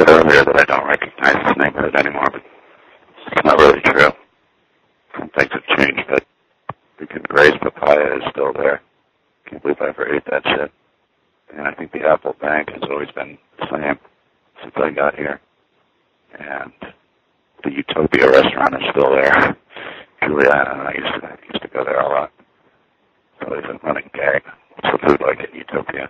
said earlier that I don't recognize this neighborhood anymore, but it's not really true. Some things have changed, but freaking Gray's Papaya is still there. Can't believe I ever ate that shit. And I think the Apple Bank has always been the same since I got here. And the Utopia restaurant is still there. Juliana and I used to go there a lot. It's always a running gag. What's the food like at Utopia?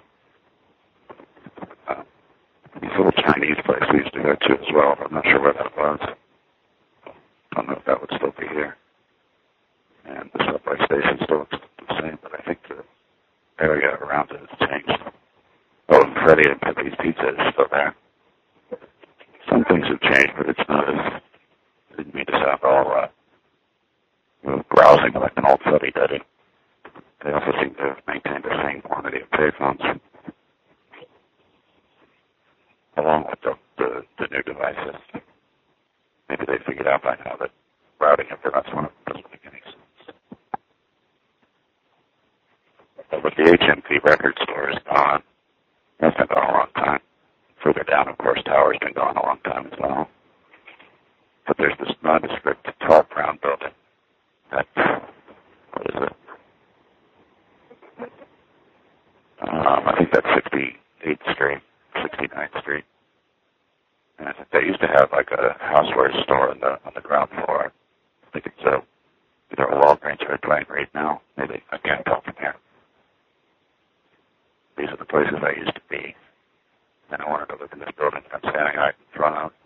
This little Chinese place we used to go to as well, but I'm not sure where that was. I don't know if that would still be here. And the subway station still looks the same, but I think the area around it has changed. Oh, and Freddy and Pepe's Pizza is still there. Some things have changed, but it's not as... I didn't mean to sound all browsing like an old fuddy-duddy. They also seem to have maintained the same quantity of payphones, along with the new devices. Maybe they figured out by now that routing it for us one of them doesn't make any sense. But the HMV record store is gone. That's been gone a long time. Further down, of course, Tower's been gone a long time as well. But there's this nondescript tall brown building. That, what is it? I think that's 68th Street, 69th Street. And I think they used to have like a housewares store on the ground floor. I think it's either a Walgreens or a Dwayne Reed now. Maybe, I can't tell from here. These are the places I used to be. And I wanted to live in this building that I'm standing right in front of.